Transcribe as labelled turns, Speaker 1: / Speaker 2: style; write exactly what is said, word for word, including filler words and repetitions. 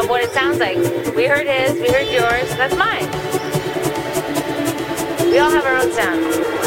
Speaker 1: of what it sounds like. We heard his, we heard yours, that's mine. We all have our own sound.